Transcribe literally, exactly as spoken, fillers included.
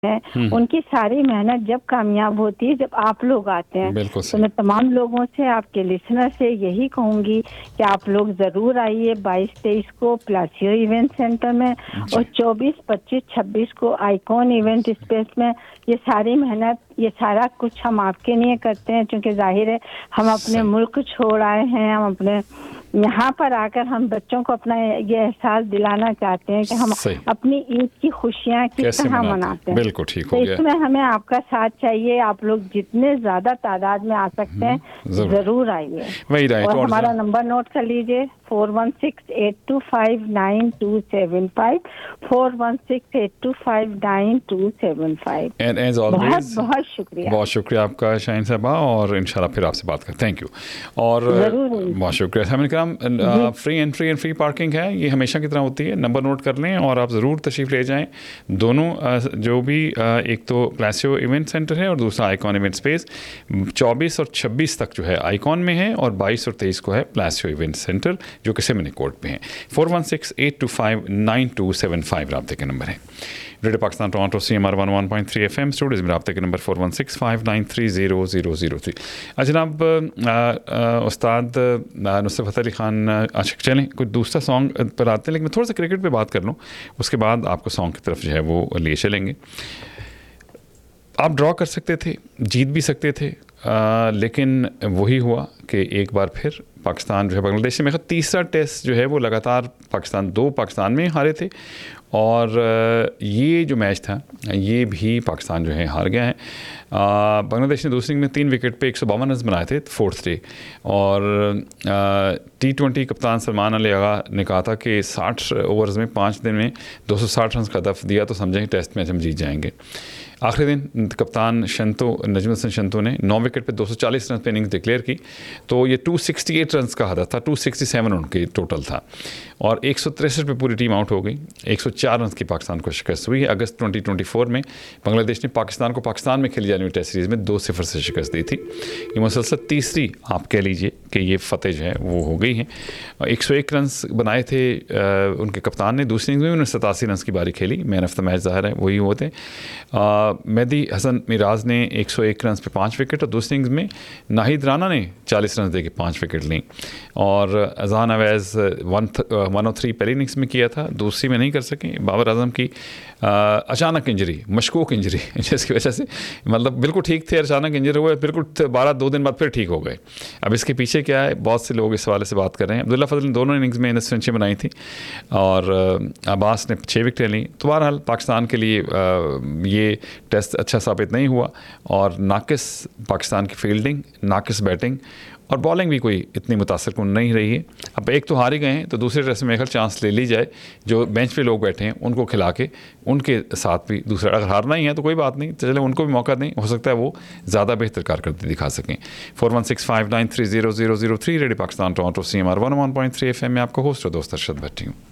हैं, हम्म, उनकी सारी मेहनत जब कामयाब होती है जब आप लोग आते हैं। बिल्कुल तो सही। मैं तमाम लोगों से, आपके लिसनर से यही कहूंगी कि आप लोग जरूर आइए बाईस तेईस को प्लासियो इवेंट सेंटर में जी। और चौबीस पच्चीस छब्बीस को आइकॉन इवेंट स्पेस में। ये सारी मेहनत, ये सारा कुछ हम आपके लिए करते हैं, क्योंकि जाहिर है हम अपने सही मुल्क छोड़ आए हैं। हम अपने यहाँ पर आकर हम बच्चों को अपना ये एहसास दिलाना चाहते हैं कि हम सही। अपनी ईद की खुशियाँ किस कैसे तरह मनाते हैं, मनाते हैं। बिल्कुल ठीक तो हो गया। इसमें हमें आपका साथ चाहिए। आप लोग जितने ज्यादा तादाद में आ सकते हैं जरूर जरूर आइए। वही राइट। और और हमारा नंबर नोट कर लीजिए, four one six eight to five nine to seven five, four one six eight to five nine to seven five. And as बहुत ऑलवेज बहुत शुक्रिया। बहुत शुक्रिया आपका शाहीन साहबा, और इंशाल्लाह फिर आपसे बात करें। Thank you. और जरूर बहुत शुक्रिया सामिन कराम। Free entry and free parking है, ये हमेशा की तरह होती है। नंबर नोट कर लें और आप ज़रूर तशरीफ़ ले जाएं। दोनों अ, जो भी अ, एक तो प्लासियो इवेंट सेंटर है और दूसरा आइकॉन इवेंट स्पेस। चौबीस और छब्बीस तक जो है आइकॉन में है, और बाईस और तेईस को है प्लासियो इवेंट सेंटर, जो कि सेमिनी कोर्ट में है। Four one six eight to five nine to seven five राब्ते के नंबर है। Radio Pakistan Toronto C M R one one point three F M Studios में राब्ते के number four one six five nine three zero zero zero three. अच्छा जनाब, उस्ताद नुसरत अली ख़ान आशिक, चलें कोई दूसरा song पर आते हैं, लेकिन मैं थोड़ा सा क्रिकेट पे बात कर लूँ, उसके बाद आपको सॉन्ग की तरफ जो है वो लिए चलेंगे। आप ड्रॉ कर सकते थे, जीत भी सकते थे, आ, लेकिन वही हुआ कि एक बार फिर पाकिस्तान जो है बांग्लादेश से, मेरा तीसरा टेस्ट जो है वो लगातार पाकिस्तान दो पाकिस्तान में हारे थे, और ये जो मैच था ये भी पाकिस्तान जो है हार गया है। बांग्लादेश ने दूसरी में तीन विकेट पे एक सौ बावन रन बनाए थे फोर्थ डे, और टी ट्वेंटी कप्तान सलमान अली आगा ने कहा था कि साठ ओवर्स में पाँच दिन में दो सौ साठ रन का हदफ दिया तो समझें टेस्ट मैच हम जीत जाएंगे। आखिरी दिन कप्तान शंतो नजम हसन शंतो ने नौ विकेट पे दो सौ चालीस रन पे इनिंग्स डिक्लेयर की, तो ये दो सौ अड़सठ रन का हदफ था, दो सौ सड़सठ उनके टोटल था, और एक सौ तिरसठ पे पूरी टीम आउट हो गई। एक सौ चार रन की पाकिस्तान को शिकस्त हुई है। अगस्त ट्वेंटी ट्वेंटी फोर में बांग्लादेश ने पाकिस्तान को पाकिस्तान में खेली जाने वाली टेस्ट सीरीज़ में दो सिफर से शिकस्त दी थी। ये मुसलसल तीसरी आप कह लीजिए कि ये फतेह जो है वो हो गई है। एक सौ एक रन बनाए थे उनके कप्तान ने, दूसरी इनिंग्स में उन्होंने सतासी रन की बारी खेली। मैन ऑफ द मैच ज़ाहिर है वही होते। मेहदी हसन मिराज ने एक सौ एक रन पे पाँच विकेट, और दूसरी इनिंग्स में नाहिद राना ने चालीस रन दे के पाँच विकेट लीं, और Azhan अवैज़ one one O three पहली इनिंग्स में किया था, दूसरी में नहीं कर सके। बाबर आजम की आ, अचानक इंजरी, मशकूक इंजरी, जिसकी वजह से मतलब बिल्कुल ठीक थे, अचानक इंजरी हुए, बिल्कुल बारह दो दिन बाद फिर ठीक हो गए। अब इसके पीछे क्या है, बहुत से लोग इस हवाले से बात कर रहे हैं। अब्दुल्ला फजल ने दोनों इनिंग्स में इंटरसेंचुरी बनाई थी, और अब्बास ने छः विकेटें लीं। तो बहरहाल पाकिस्तान के लिए आ, ये टेस्ट अच्छा साबित नहीं हुआ, और नाकिस पाकिस्तान की फील्डिंग, नाकिस बैटिंग और बॉलिंग भी कोई इतनी मुतासर कुन नहीं रही है। अब एक तो हार ही गए हैं, तो दूसरे टेस्ट में मेरे ख्याल चांस ले ली जाए, जो बेंच पे लोग बैठे हैं उनको खिला के उनके साथ भी दूसरा, अगर हारना ही है तो कोई बात नहीं, चले उनको भी मौका दें, हो सकता है वो ज़्यादा बेहतर कारकर्दगी दिखा सकें। Four one six five nine three zero zero zero three radio Pakistan Toronto C M R one one point three F M में आपका होस्ट और दोस्त अरशद भट्टी हूँ।